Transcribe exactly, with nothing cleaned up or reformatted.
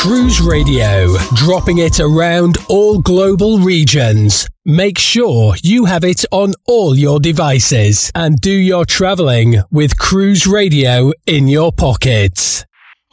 Cruise Radio, dropping it around all global regions. Make sure you have it on all your devices and do your travelling with Cruise Radio in your pockets.